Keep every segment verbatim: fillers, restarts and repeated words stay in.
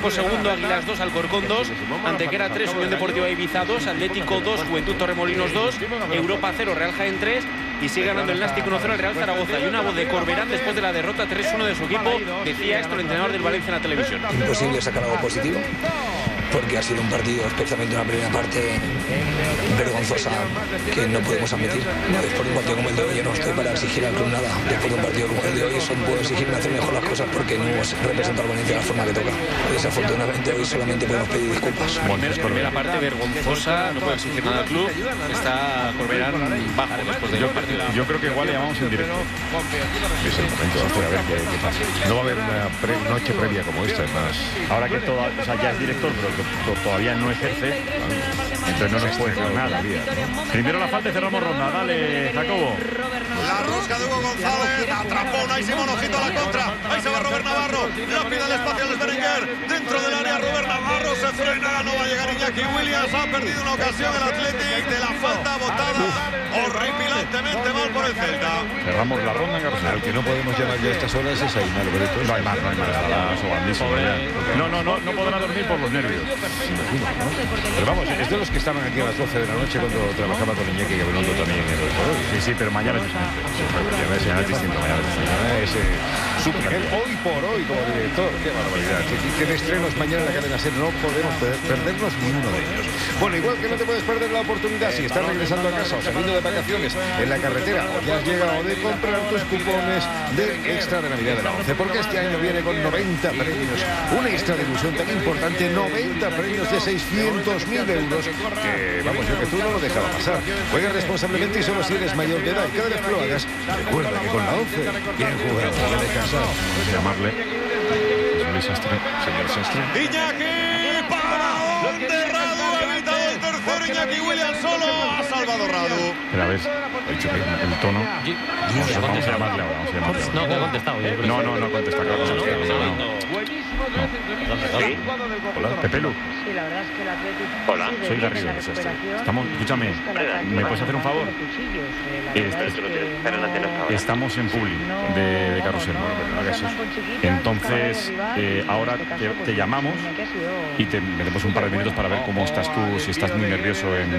equipo segundo, Águilas dos, Alcorcón dos, Antequera tres, Unión Deportiva Ibiza dos, Atlético dos, Juventud Torremolinos dos, Europa cero, Real Jaén tres, y sigue ganando el Nástic uno cero al Real Zaragoza. Y una voz de Corberán después de la derrota tres uno de su equipo. Decía esto el entrenador del Valencia en la televisión. Imposible sacar algo positivo, porque ha sido un partido, especialmente una primera parte vergonzosa, que no podemos admitir. Después de un partido como el de hoy, yo no estoy para exigir al club nada. Después de un partido como el de hoy, solo puedo exigirme hacer mejor las cosas porque no hemos representado al Valencia de la forma que toca. Desafortunadamente hoy solamente podemos pedir disculpas. Bueno, primera parte vergonzosa, no puedo exigir nada al club. Está Corberán bajo después del partido. Yo creo que igual le llamamos en directo. Es el momento de hacer a ver qué, qué pasa. No va a haber una pre noche previa como esta, es más. Ahora que todo, o sea, ya es director, pero que todavía no ejerce, entonces no nos puede decir nada. ¿No? Primero la falta y cerramos ronda. Dale, Jacobo. La rosca de Hugo González, atrapó Unai Simón, ojito a la contra. Ahí se va Robert Navarro, la pide al espacio al Berenguer. Dentro del área Robert Navarro se frena, no va a llegar Iñaki Williams. Ha perdido una ocasión el Athletic de la falta botada horripilantemente mal por el Celta. Cerramos la ronda en García. Al que no podemos llamar ya a estas horas es Aymar Bretos. No hay más, no hay más. No, no, no, no podrá dormir por los nervios. Pero vamos, es de los que estaban aquí a las doce de la noche cuando trabajaba con Iñaki Gabilondo también en el Foro. Sí, sí, pero mañana es distinto. Mañana es distinto. Mañana es su Miguel, hoy por hoy como director. Qué barbaridad. Qué, qué de estrenos mañana en la cadena SER. No podemos perdernos ni uno de ellos. Bueno, igual que no te puedes perder la oportunidad si estás regresando a casa o saliendo de vacaciones en la carretera o ya has llegado de comprar tus cupones de extra de Navidad de la once, porque este año viene con noventa premios, una extra de ilusión tan importante, noventa premios de seiscientos mil euros, que vamos, yo que tú no lo dejaba pasar. Juega responsablemente y solo si eres mayor de edad, y cada vez que lo hagas, recuerda que con la once, bien jugado, ya de casa. Vamos a llamarle. Señor Sastre. Señor Sastre. Iñaki, para donde Radu ha evitado el tercero. Iñaki Williams solo ha salvado Radu. Pero a ver, he dicho que el tono. Vamos, vamos a llamarle ahora. Vamos a llamarle ahora. No, que ha contestado. No, no, no contesta. Claro, no, no. ¿Sí? Hola, Pepelu. Sí, la verdad es que el Athletic. Hola, soy Garrido. Estamos, escúchame, ¿me puedes hacer un favor? Estamos en Publi de, de Carrusel. Entonces, eh, ahora te, te llamamos y te metemos un par de minutos para ver cómo estás tú, si estás muy nervioso en, en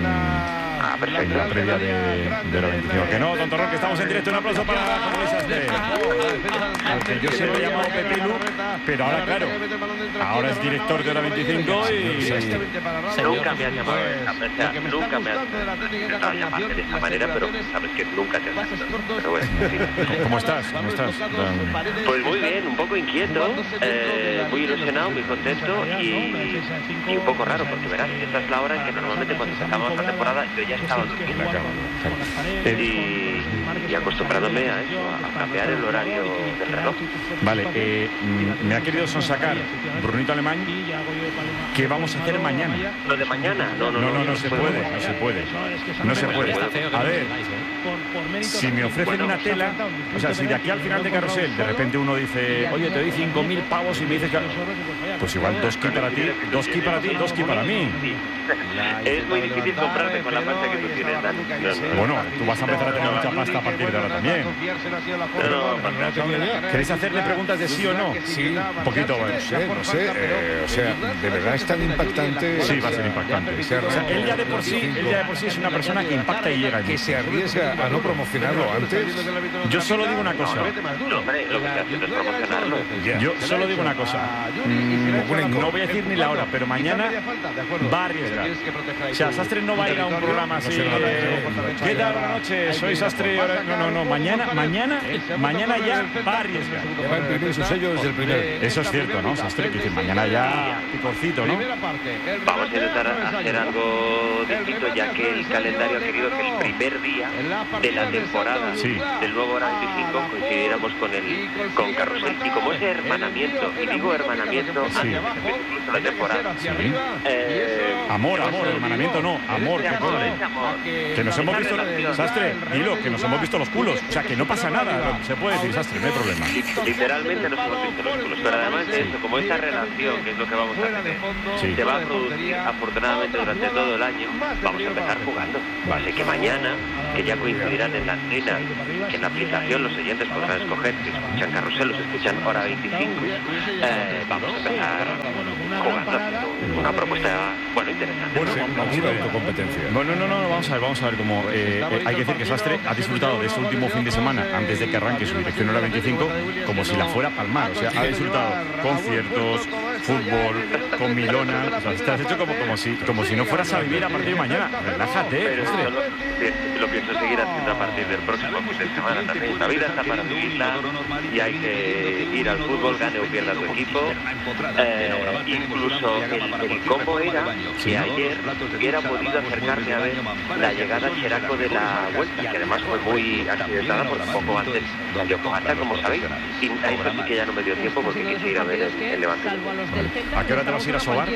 la previa de, de la veinticinco. Que no, tontorrón, que estamos en directo. Un aplauso para Luis Sastre. Porque yo siempre he llamado Pepelu, pero ahora, claro, ahora es director de la veinticinco y... Nunca me has llamado de esa manera, nunca me has intentado llamarte de esa manera, pero sabes que nunca te has llamado. Pero bueno, sí. ¿Cómo estás? ¿Cómo estás? Pues muy bien, un poco inquieto, eh, muy ilusionado, muy contento y, y un poco raro, porque verás, esta es la hora en que normalmente cuando empezamos la temporada yo ya estaba durmiendo. Y, y acostumbrándome a eso, a cambiar el horario del reloj. Vale, eh, me ha querido sonsacar Brunito Alemán que vamos a hacer mañana. ¿Lo de mañana? No, no, no, no, no, no se puede, no se puede. No se puede. A ver, si me ofrecen una tela, o sea, si de aquí al final de Carrusel de repente uno dice, oye, te doy cinco mil pavos y me dices que... Pues igual dos ki para ti, dos ki para ti, dos ki para mí. Es muy difícil comprarte con la pasta que tú tienes, Dani. Bueno, tú vas a empezar a tener mucha pasta a partir de ahora también. ¿Queréis hacerle preguntas de sí o no? Sí, un poquito, no sé, no sé. Eh, o sea, de verdad es tan impactante. Sí, va a ser impactante. O sea, él ya de por sí, él ya de por sí es una persona que impacta y llega. Que se arriesga a no promocionarlo antes. Yo solo digo una cosa. No, hombre, lo que estoy haciendo es promocionarlo. Yo solo digo una cosa. Mm, no voy a decir ni la hora, pero mañana va a arriesgar. O sea, Sastre no va a ir a un programa así. ¿Qué tal? Buenas noches, soy Sastre. No, no, no. Mañana, mañana, mañana ya va a arriesgar. Ya va a imprimir su sello desde el primer. Eso es cierto, ¿no, Sastre? Que dice mañana ya picorcito, ¿no? Vamos a intentar hacer algo distinto, ya que el calendario ha querido que el primer día de la temporada sí. del nuevo Hora veinticinco coincidiéramos con el con Carrusel. Y como ese hermanamiento, y digo hermanamiento sí. antes de que empiece incluso la temporada. Sí. Eh, amor, amor, hermanamiento no, amor, que amor, ese amor. Que nos hemos visto, Sastre, dilo, que nos hemos visto los culos. O sea, que no pasa nada, se puede decir, Sastre, no hay problema. Literalmente nos hemos visto los culos, pero además de eso, como esta relación rotación, que es lo que vamos a tener, sí. se va a producir afortunadamente durante todo el año, vamos a empezar jugando. Así que mañana, que ya coincidirán en la antena, que en la aplicación los oyentes podrán escoger si escuchan Carrusel o si escuchan Hora veinticinco, eh, vamos a empezar jugando, una propuesta, bueno, interesante. Bueno, vamos a ver autocompetencia. Bueno, no, no, no, vamos a ver, vamos a ver cómo... Eh, eh, hay que decir que Sastre ha disfrutado de este último fin de semana, antes de que arranque su dirección Hora veinticinco, como si la fuera a palmar. O sea, ha disfrutado conciertos, fútbol, con Milona. O sea, te has hecho como, como, si, como si no fueras a vivir a partir de mañana. Relájate, pero Sastre. yo lo, lo pienso seguir haciendo a partir del próximo fin de semana también. La vida está para vivirla y hay que ir al fútbol, gane o pierda tu equipo. Eh, incluso el, el combo era que ayer hubiera podido acercarme a ver la llegada al Xeraco de la Vuelta, que además fue muy accidentada porque poco antes salió Pogačar, como sabéis, y a eso sí que ya no me dio tiempo porque quise ir a ver el, el Levante. ¿A qué hora te vas a ir a sobar?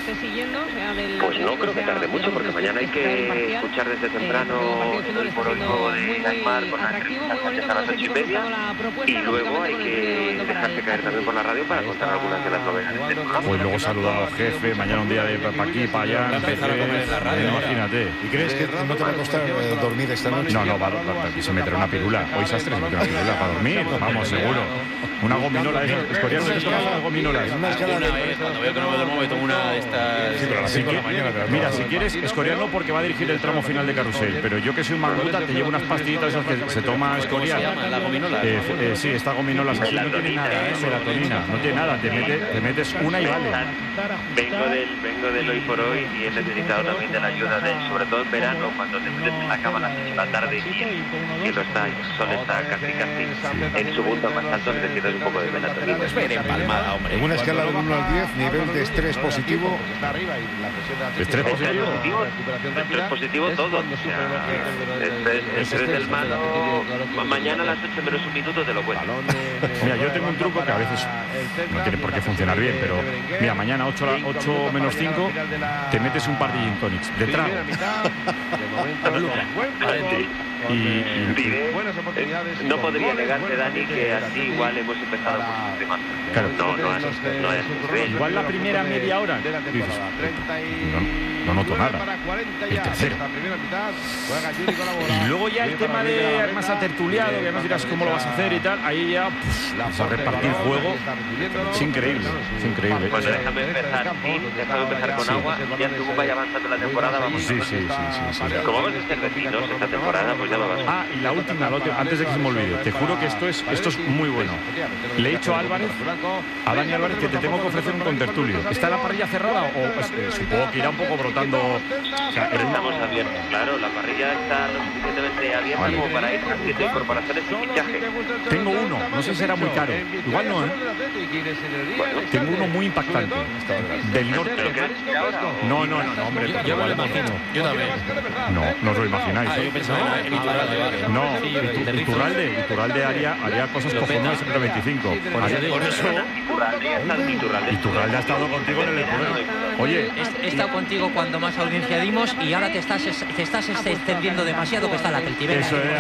Pues no creo que tarde mucho, porque mañana hay que escuchar desde temprano el por hoy nuevo de Aimar con la entrevista a las ocho y media, y luego hay que dejarse caer también por la radio para contar algunas de las novedades del programa. Pues luego saludar al jefe, mañana un día de para aquí, para allá. Empezar a comer en la radio. Imagínate. ¿Y crees que no te va a costar eh, dormir esta noche? No, no, va, va, va, se meterá una pirula. Hoy Sastre se mete una pirula para dormir, vamos, seguro. Una gominola, Escorial, ¿no es una gominola? Una vez, cuando veo que no me duermo, me tomo una de estas... Sí, pero a las cinco de la mañana. Mira, si quieres, Escorial no, porque va a dirigir el tramo final de Carrusel, pero yo que soy manguta te llevo unas pastillitas esas que se toma Escorial. ¿Cómo se llama? ¿La gominola? Eh, eh, sí, esta gominola así no tiene nada, eh, melatonina, no tiene nada, te, mete, te metes una y vale. Vengo del, vengo del hoy por hoy y he necesitado también de la ayuda de, sobre todo en verano, cuando te metes en la cama a las seis de la tarde y el cielo está, el sol está casi casi en su punto más alto, necesitas un poco de melatonina. Es ver empalmada, hombre. En una escala del uno al diez, nivel de estrés positivo. ¿Estrés positivo? positivo, estrés positivo todo. O sea, estrés, estrés del malo, mañana a las ocho menos un minuto te lo cuento. Mira, yo tengo un truco que a veces no tiene por qué funcionar bien, pero mira, mañana ocho menos cinco te metes un par de gin tonics de trago. Y, y, Diré, eh, no podría negarte, Dani, que así igual hemos empezado mucho más. Claro. No, no es, no es igual la primera media hora dices, no, no noto nada. El tercero. Y luego ya el tema de además a tertuliado, que no dirás cómo lo vas a hacer y tal, ahí ya pff, vas a repartir juego. Es increíble, es increíble. Bueno, déjame empezar, sí, déjame empezar con sí. agua. Ya según vaya avanzando la temporada, vamos. Sí, sí, sí, sí, sí. Como vamos a ser vecinos esta temporada, pues ya lo vas. Ah, y la última, la última, antes de que se me olvide, te juro que esto es, esto es muy bueno. Le he dicho a Álvarez, a Dani Álvarez, que te tengo que ofrecer un contertulio. ¿Está la parrilla cerrada o pues, eh, supongo que irá un poco brotando? O sea, Pero estamos abiertos, claro, la parrilla está lo suficientemente abierta vale. como para ir haciendo incorporaciones y fichaje. Tengo uno, no sé si será muy caro. Igual no, ¿eh? Bueno, tengo uno muy impactante. Del norte. ¿Pero quieres ir ahora? No, no, no, no, hombre. Yo, yo me lo imagino. Yo también. No, no os lo imagináis. Ah, yo pensaba en Iturralde. Vale. No, Iturralde, Iturralde haría, haría cosas cojonudas en el veinticinco. Por eso... Iturralde ha estado contigo en el programa. Oye, he estado contigo cuando más audiencia dimos y ahora te estás te estás extendiendo demasiado, que está la Celtibera. Eso era.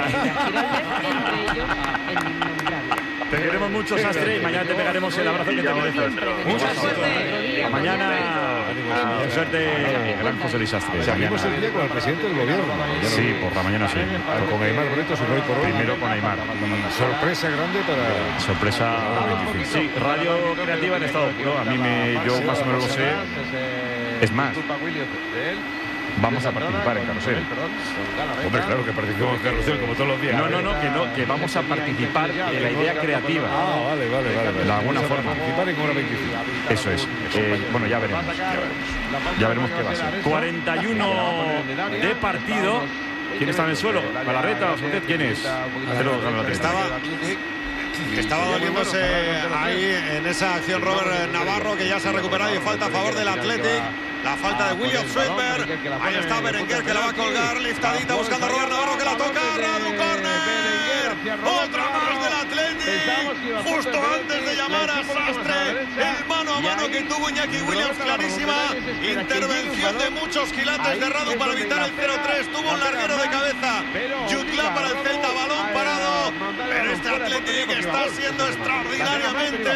Te queremos mucho, Sastre, y mañana te pegaremos el abrazo que te mereces. Mucha suerte. A mañana. Mucha suerte, gran José Luis Sastre. Seguimos el día con el presidente del gobierno. Sí, por la mañana sí. Con Aimar Bretos, hoy por hoy. Primero con Aimar. Sorpresa grande para... Sorpresa. Sí, Radio Creativa en estado puro. A mí me, yo más o menos lo sé. Es más, vamos a participar en Carrusel. Hombre, claro que participamos en Carrusel como todos los días. No, no, no, que no, que vamos a participar de la idea creativa. Ah, vale, vale, vale. De alguna forma. Participar en Hora veinticinco. Eso es. Eh, bueno, ya veremos. Ya veremos qué va a ser. cuarenta y uno de partido. ¿Quién está en el suelo? ¿Galarreta? ¿Usted quién es? Estaba... Estaba doliéndose ahí en esa acción Robert Navarro, que ya se ha recuperado y falta a favor del Athletic. La falta de William Schweitzer. Ahí está Berenguer, que la va a colgar, liftadita, buscando a Robert Navarro, que la toca. Radu Corner. Otra más del Athletic. Justo antes de llamar a Sastre. El mano a mano que tuvo Iñaki Williams, clarísima. Intervención de muchos quilates de Radu para evitar el cero tres. Tuvo un larguero de cabeza. Jutla para el Celta, balón parado. Pero este Athletic Athletic está siendo extraordinariamente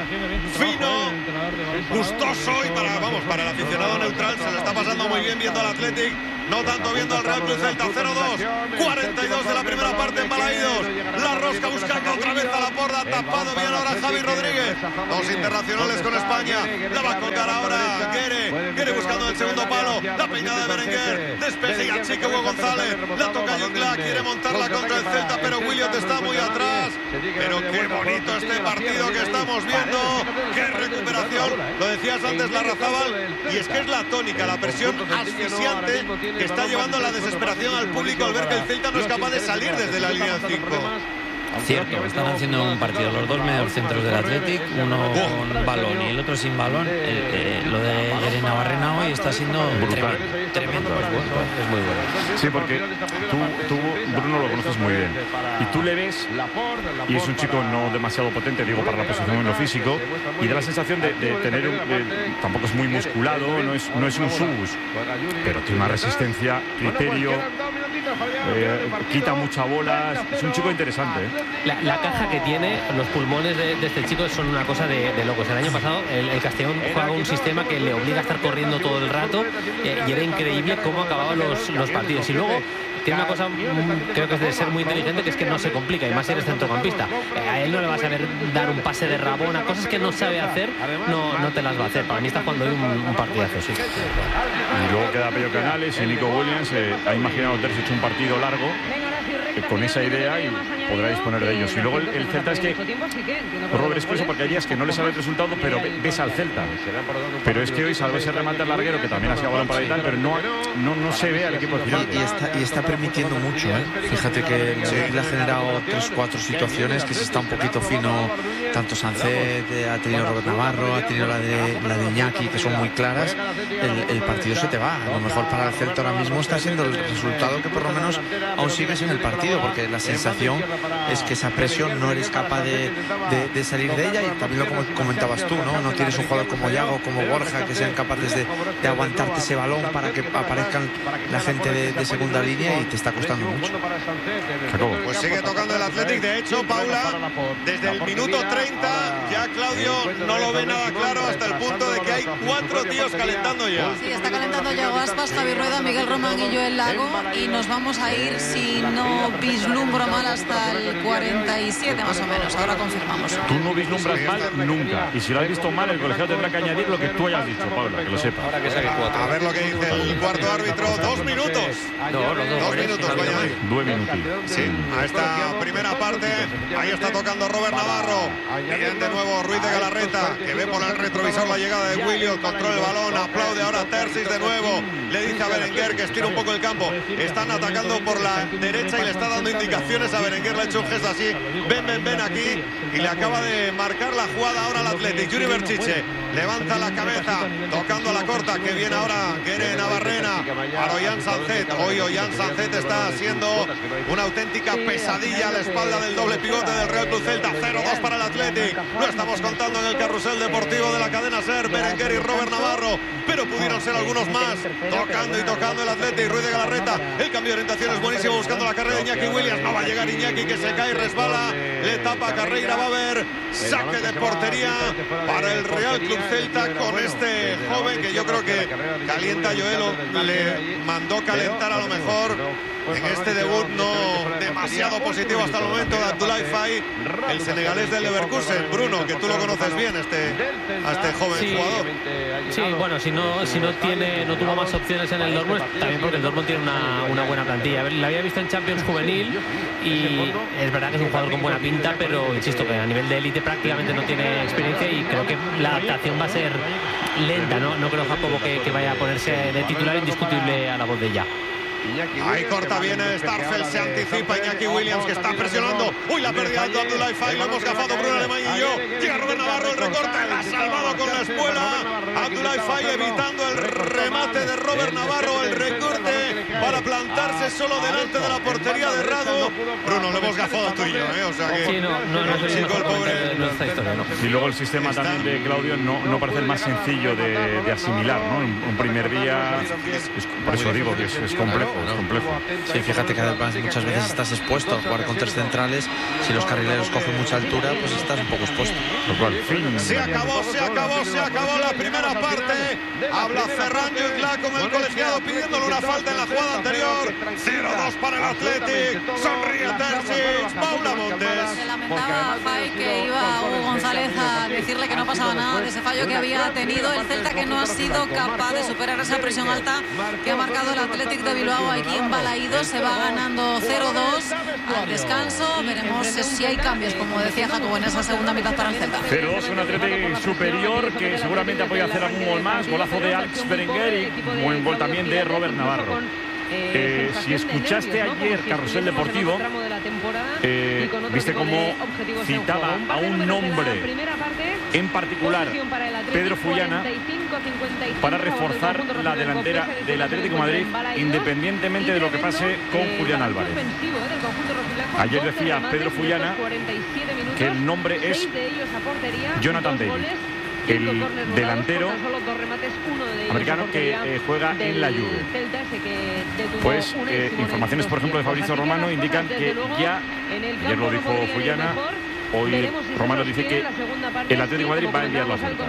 fino, gustoso, y para, vamos, para el aficionado neutral se le está pasando muy bien viendo al Athletic, no tanto viendo al Real Club Celta. Cero dos, cuarenta y dos de la primera parte en Balaídos. La rosca buscando otra vez a la porra, tapado bien ahora Javi Rodríguez. Dos internacionales con España, la va a colgar ahora Guere, Guere buscando el segundo palo, la peinada de Berenguer, despeje y achica Hugo González, la toca Jungla, quiere montarla contra el Celta, pero Williot está muy atrás. Pero qué bonito este partido que estamos viendo, qué recuperación, lo decías antes, Larrazábal, y es que es la tónica, la presión asfixiante que está llevando la desesperación al público al ver que el Celta no es capaz de salir desde la línea cinco. Cierto, están haciendo un partido los dos mediocentros del Athletic, uno con balón y el otro sin balón. Eh, eh, lo de Guere Navarrena hoy está siendo tremendo, tremendo. Es muy bueno. Sí, porque tú, tú, Bruno, lo conoces muy bien. Y tú le ves, y es un chico no demasiado potente, digo, para la posición en lo físico, y da la sensación de, de tener un... De, tampoco es muy musculado, no es, no es un subus, pero tiene una resistencia, criterio, eh, quita mucha bola. Es un chico interesante, ¿eh? La, la caja que tiene, los pulmones de, de este chico son una cosa de, de locos. El año pasado el, el Castellón jugaba un sistema que le obliga a estar corriendo todo el rato, eh, y era increíble cómo acababan los, los partidos. Y luego tiene una cosa, creo que es de ser muy inteligente, que es que no se complica, y más si eres centrocampista. Eh, a él no le vas a ver dar un pase de Rabona, cosas que no sabe hacer, no, no te las va a hacer. Para mí está jugando hoy un, un partidazo, sí. Y luego queda Pello Canales y Nico Williams. Eh, ha imaginado Terzic hecho un partido largo eh, con esa idea y podrá disponer de ellos. Y luego el, el Celta es que Robert es curioso porque hay días que no le sale el resultado, pero ves al Celta. Pero es que hoy salvo ese remate al larguero, que también ha sido balón para evitar, pero no, no, no se ve al equipo al final. Y, y, está, y está permitiendo mucho, ¿eh? Fíjate que sí. Le ha generado tres, cuatro situaciones, que se está un poquito fino, tanto Sancet, ha tenido Robert Navarro, ha tenido la de, la de Iñaki, que son muy claras. El, el partido se te va. A lo mejor para el Celta ahora mismo está siendo el resultado que por lo menos aún sigues en el partido, porque la sensación es que esa presión no eres capaz de, de, de salir de ella, y también lo comentabas tú, ¿no? No tienes un jugador como Yago, como Borja, que sean capaces de, de aguantarte ese balón para que aparezcan la gente de, de segunda línea, y te está costando mucho. Pues sigue tocando el Athletic. De hecho, Paula, desde el minuto treinta ya Claudio no lo ve nada claro, hasta el punto de que hay cuatro tíos calentando ya. Sí, está calentando Yago Aspas, Javi Rueda, Miguel Román y Joel Lago, y nos vamos a ir, si no vislumbro mal, hasta el cuarenta y siete más o menos. Ahora confirmamos. Tú no vislumbras mal nunca, y si lo has visto mal, el colegiado tendrá que añadir lo que tú hayas dicho, Paula, que lo sepa. Ahora que saque cuatro. A ver lo que dice el cuarto árbitro. Dos minutos. No, los dos, dos minutos, voy a añadir. Dos minutos. Sí, a esta primera parte. Ahí está tocando Robert Navarro. Bien de nuevo Ruiz de Galarreta, que ve por el retrovisor la llegada de Williot, controla el balón, aplaude ahora Terzic de nuevo. Le dice a Berenguer que estira un poco el campo. Están atacando por la derecha y le está dando indicaciones a Berenguer. Le ha hecho un gesto así. Ven, ven, ven aquí. Y le acaba de marcar la jugada ahora al Athletic. Yuri Berchiche levanta la cabeza, tocando a la corta, que viene ahora Guere Navarrena para Ollán Sancet. Hoy Ollán Sancet está siendo una auténtica pesadilla a la espalda del doble pivote del Real Club Celta. Cero dos para el Athletic. Lo estamos contando en el carrusel deportivo de la cadena SER. Berenguer y Robert Navarro, pero pudieron ser algunos más. Tocando y tocando el Athletic. Ruiz de Galarreta, el cambio de orientación es buenísimo, buscando la carrera de Iñaki Williams. No va a llegar Iñaki, que se cae y resbala. Le tapa a Carreira. Va a haber saque de portería para el Real Club Celta con este joven que yo creo que calienta. Joelo le mandó calentar a lo mejor en este debut no demasiado positivo hasta el momento de Abdoulaye Faye, el senegalés del Leverkusen. Bruno, que tú lo conoces bien, este, a este joven sí, jugador. Sí, bueno, si no, si no tiene, no tuvo más opciones en el Dortmund, también porque el Dortmund tiene una, una buena plantilla. La había visto en Champions juvenil y es verdad que es un jugador con buena pinta, pero insisto que a nivel de élite prácticamente no tiene experiencia, y creo que la adaptación va a ser lenta. No, no creo, Jacobo, que, que vaya a ponerse de titular indiscutible a la voz de ya. Ahí corta bien el Starfel, se anticipa Iñaki Williams, que está presionando. Uy, la pérdida de Abdoulaye Faye, lo hemos gafado Bruno Alemán y yo. Llega Robert Navarro, el recorte, la ha salvado con la espuela. Abdoulaye Faye evitando el remate de Robert Navarro, el recorte para plantarse solo delante de la portería de Radu. Bruno, le hemos gafado a tú y yo, ¿eh? O sea que sí, no, no, no, el chico, el pobre. Nuestra historia, no. Y luego el sistema también de Claudio no, no parece el más sencillo de, de asimilar, ¿no? Un, un primer día, es, por eso digo que es, es complejo, es complejo. Sí, fíjate que además muchas veces estás expuesto a jugar con tres centrales. Si los carrileros cogen mucha altura, pues estás un poco expuesto. Lo cual, fin. Se acabó, se acabó, se acabó la primera parte. Habla Ferran Jutgla con el colegiado pidiéndole una falta en la jugada anterior. cero dos para el Athletic. Sonríe Terzic. Paula Montes. Se lamentaba Faye que iba Hugo González a decirle que no pasaba nada de ese fallo que había tenido el Celta, que no ha sido capaz de superar esa presión alta que ha marcado el Athletic de Bilbao aquí en Balaídos. Se va ganando cero dos al descanso. Veremos si hay cambios, como decía Jacobo, en esa segunda mitad para el Celta. cero dos, un Athletic superior que seguramente ha podido hacer algún gol más. Golazo de Alex Berenguer y buen gol también de Robert Navarro. Eh, si escuchaste ayer Carrusel Deportivo, eh, viste cómo citaba a un nombre en particular, Pedro Fullana, para reforzar la delantera del Atlético de Madrid, independientemente de lo que pase con Julián Álvarez. Ayer decía Pedro Fullana que el nombre es Jonathan David, el delantero americano que eh, juega en la Juve. Pues eh, informaciones, por ejemplo, de Fabrizio Romano indican que ya, ayer lo dijo Fullana, hoy Romano dice que el Atlético de Madrid va a enviar la oferta.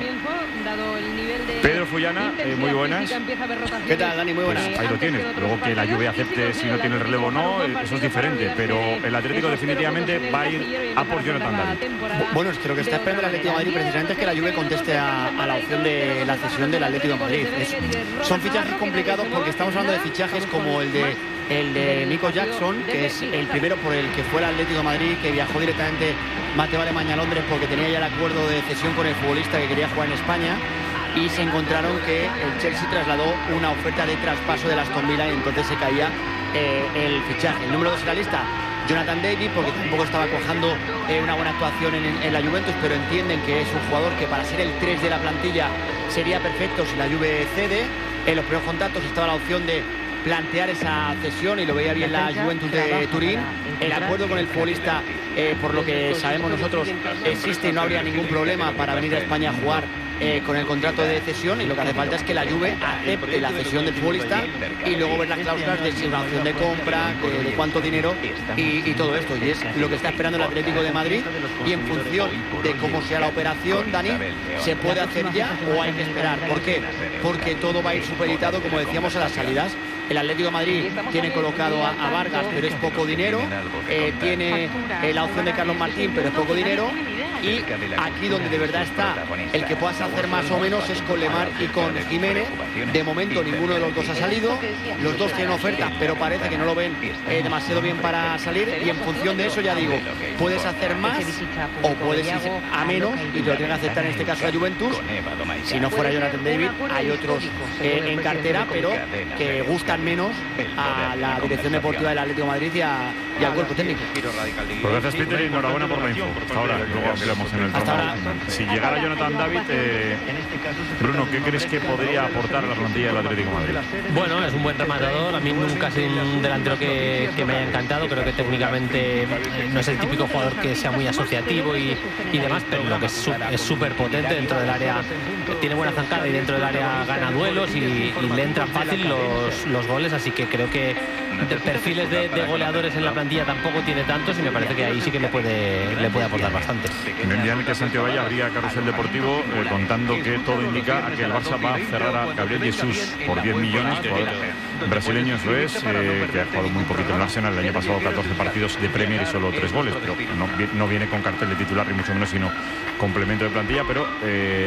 Pedro Fullana, eh, muy buenas. ¿Qué tal, Dani? Muy buenas. Pues ahí lo tienes. Luego que la Juve acepte si no tiene el relevo o no, eso es diferente. Pero el Atlético definitivamente va a ir a por Jonathan David. Bueno, es que lo que está esperando el Atlético de Madrid precisamente es que la Juve conteste a, a la opción de la cesión del Atlético de Madrid. Es, son fichajes complicados porque estamos hablando de fichajes como el de el de Nico Jackson, que es el primero por el que fue el Atlético de Madrid, que viajó directamente Mateo Alemania a Londres porque tenía ya el acuerdo de cesión con el futbolista que quería jugar en España, y se encontraron que el Chelsea trasladó una oferta de traspaso de Aston Villa y entonces se caía eh, el fichaje. El número dos de la lista, Jonathan David, porque tampoco estaba cuajando eh, una buena actuación en, en la Juventus, pero entienden que es un jugador que para ser el tres de la plantilla sería perfecto si la Juve cede. En los primeros contactos estaba la opción de plantear esa cesión y lo veía bien la Juventus de Turín. El acuerdo con el futbolista, eh, por lo que sabemos nosotros, existe y no habría ningún problema para venir a España a jugar eh, con el contrato de cesión, y lo que hace falta es que la Juve acepte la cesión del futbolista y luego ver las cláusulas de si una opción de compra, de, de cuánto dinero y, y todo esto. Y es lo que está esperando el Atlético de Madrid, y en función de cómo sea la operación, Dani, se puede hacer ya o hay que esperar. ¿Por qué? Porque todo va a ir supeditado, como decíamos, a las salidas. El Atlético de Madrid tiene colocado a, a Vargas, pero es poco dinero. Eh, tiene eh, la opción de Carlos Martín, pero es poco dinero. Y aquí donde de verdad está el que puedas hacer más o menos es con Lemar y con Jiménez. De momento ninguno de los dos ha salido. Los dos tienen ofertas, pero parece que no lo ven eh, demasiado bien para salir. Y en función de eso, ya digo, puedes hacer más o puedes ir a menos, y te lo tienen que aceptar en este caso la Juventus. Si no fuera Jonathan David, hay otros eh, en cartera, pero que gustan menos a la dirección deportiva del Atlético de Madrid y, a, y al cuerpo técnico. Pues gracias, Peter, y enhorabuena por la info. Hasta ahora, luego ampliamos en el programa. Si llegara Jonathan David, eh, Bruno, ¿qué crees que podría aportar a la plantilla del Atlético de Madrid? Bueno, es un buen rematador. A mí nunca ha sido un delantero que, que me haya encantado. Creo que técnicamente no es el típico jugador que sea muy asociativo y, y demás, pero lo que es súper potente dentro del área. Tiene buena zancada y dentro del área gana duelos y, y le entran fácil los, los goles, así que creo que de perfiles de, de goleadores en la plantilla tampoco tiene tantos, y me parece que ahí sí que le puede, le puede aportar bastante. En el día en el que Santiago Valle abría Carrusel Deportivo eh, contando que todo indica a que el Barça va a cerrar a Gabriel Jesús por diez millones, jugador brasileño eso es, eh, que ha jugado muy poquito en el Arsenal. El año pasado catorce partidos de Premier y solo tres goles, pero no, no viene con cartel de titular ni mucho menos, sino complemento de plantilla, pero eh,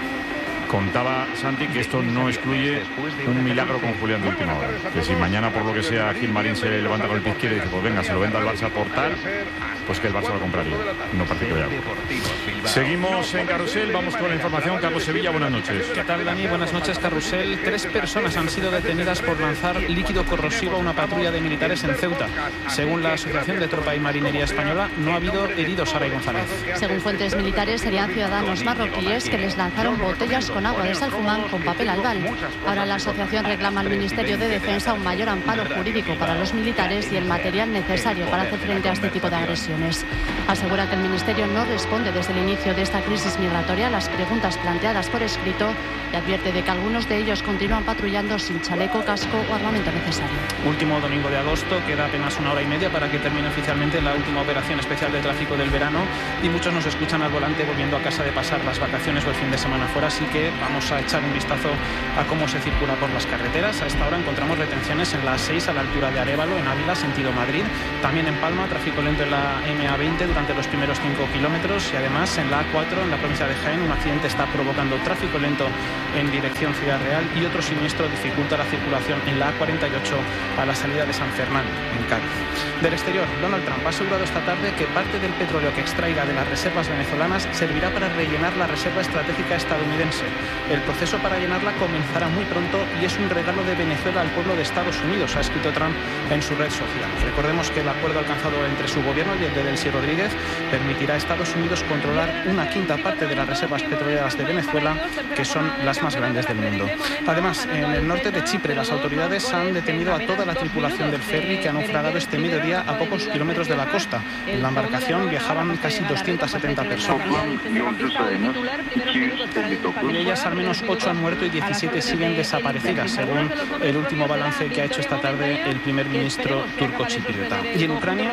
contaba Santi que esto no excluye un milagro con Julián de última hora. Que si mañana, por lo que sea, Gilmarín se levanta con el pie izquierdo y dice, pues venga, se lo venda al Barça por tal, pues que el Barça lo compraría. No parece que vaya. Seguimos en Carrusel, vamos con la información. Carlos Sevilla, buenas noches. ¿Qué tal, Dani? Buenas noches, Carrusel. Tres personas han sido detenidas por lanzar líquido corrosivo a una patrulla de militares en Ceuta. Según la Asociación de Tropa y Marinería Española, no ha habido heridos. Sara González. Según fuentes militares, serían ciudadanos marroquíes que les lanzaron botellas con agua de Salfumán con papel albal. Ahora la asociación reclama al Ministerio de Defensa un mayor amparo jurídico para los militares y el material necesario para hacer frente a este tipo de agresiones. Asegura que el Ministerio no responde desde el inicio de esta crisis migratoria a las preguntas planteadas por escrito y advierte de que algunos de ellos continúan patrullando sin chaleco, casco o armamento necesario. Último domingo de agosto, queda apenas una hora y media para que termine oficialmente la última operación especial de tráfico del verano y muchos nos escuchan al volante volviendo a casa de pasar las vacaciones o el fin de semana fuera, así que vamos a echar un vistazo a cómo se circula por las carreteras. A esta hora encontramos retenciones en la A seis a la altura de Arévalo, en Ávila, sentido Madrid, también en Palma, tráfico lento en la M A veinte durante los primeros cinco kilómetros y además en la A cuatro en la provincia de Jaén un accidente está provocando tráfico lento en dirección Ciudad Real y otro siniestro dificulta la circulación en la A cuarenta y ocho a la salida de San Fernando, en Cádiz. Del exterior, Donald Trump ha asegurado esta tarde que parte del petróleo que extraiga de las reservas venezolanas servirá para rellenar la reserva estratégica estadounidense. El proceso para llenarla comenzará muy pronto y es un regalo de Venezuela al pueblo de Estados Unidos, ha escrito Trump en su red social. Recordemos que el acuerdo alcanzado entre su gobierno y el de Delcy Rodríguez permitirá a Estados Unidos controlar una quinta parte de las reservas petroleras de Venezuela, que son las más grandes del mundo. Además, en el norte de Chipre, las autoridades han detenido a toda la tripulación del ferry que ha naufragado este mediodía a pocos kilómetros de la costa. En la embarcación viajaban casi doscientas setenta personas. De ellas, al menos ocho han muerto y diecisiete siguen desaparecidas, según el último balance que ha hecho esta tarde el primer ministro turco-chipriota. Y en Ucrania,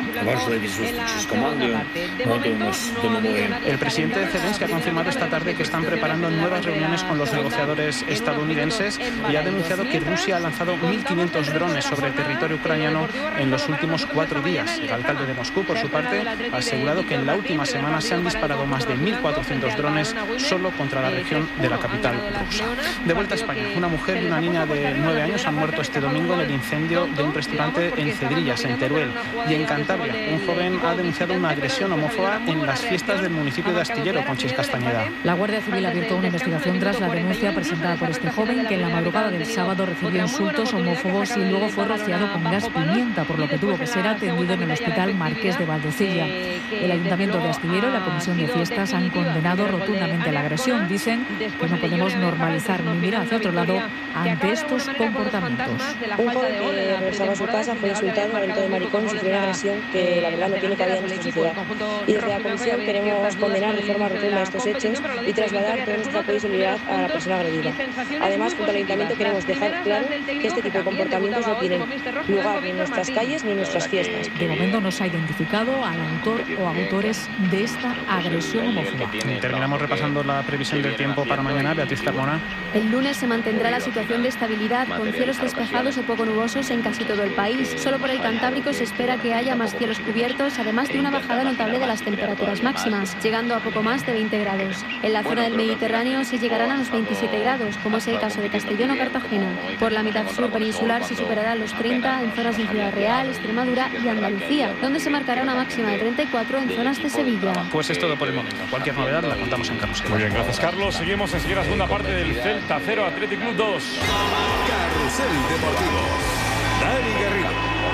el presidente Zelensky ha confirmado esta tarde que están preparando nuevas reuniones con los negociadores estadounidenses y ha denunciado que Rusia ha lanzado mil quinientos drones sobre el territorio ucraniano en los últimos cuatro días. El alcalde de Moscú, por su parte, ha asegurado que en la última semana se han disparado más de mil cuatrocientos drones solo contra la región de la capital rusa. De vuelta a España, una mujer y una niña de nueve años han muerto este domingo en el incendio de un restaurante en Cedrillas, en Teruel. Y en Cantabria, un joven ha denunciado una agresión homófoba en las fiestas del municipio de Astillero, Conchis Castañeda. La Guardia Civil ha abierto una investigación tras la denuncia presentada por este joven que en la madrugada del sábado recibió insultos homófobos y luego fue rociado con gas pimienta, por lo que tuvo que ser atendido en el Hospital Marqués de Valdecilla. El Ayuntamiento de Astillero y la Comisión de Fiestas han condenado rotundamente la agresión. Dicen que no podemos normalizar ni mirar hacia otro lado ante estos comportamientos. Un joven que regresaba a su casa fue insultado, aventado de maricón y sufrió una agresión que la verdad no tiene cabida en nuestra sociedad. Y desde la Comisión queremos condenar de forma rotunda estos hechos y trasladar todo nuestro apoyo y solidaridad a la persona agredida. Además, junto al Ayuntamiento queremos dejar claro que este tipo de comportamientos no tienen lugar ni en nuestras calles ni en nuestras fiestas. De momento no se ha identificado al autor o autores de esta agresión homófoba. Terminamos repasando la previsión del tiempo para mañana. Beatriz Carmona. El lunes se mantendrá la situación de estabilidad con cielos despejados o poco nubosos en casi todo el país. Solo por el Cantábrico se espera que haya más cielos cubiertos, además de una bajada notable de las temperaturas máximas, llegando a poco más de veinte grados. En la zona del Mediterráneo se llegarán a los veintisiete grados, como es el caso de Castellón o Cartagena. Por la mitad sur peninsular se superarán los treinta en zonas de Ciudad Real, Extremadura y Andalucía, donde se marcará una máxima de treinta y cuatro en zonas de Sevilla. Pues es todo por el momento. Cualquier novedad la contamos en Carrusel. Muy bien, gracias Carlos. Seguimos enseguida la segunda parte del Celta cero Athletic Club dos. Carrusel Deportivo. Dani Garrido.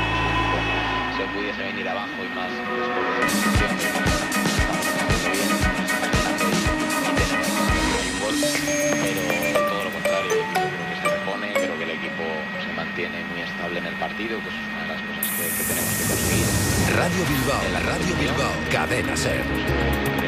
Se pudiese venir abajo y más. Pero todo lo contrario, creo que se repone, creo que el equipo se mantiene muy estable en el partido, que es una de las cosas que, que tenemos que conseguir. Radio Bilbao, la Radio Bilbao, Cadena Ser.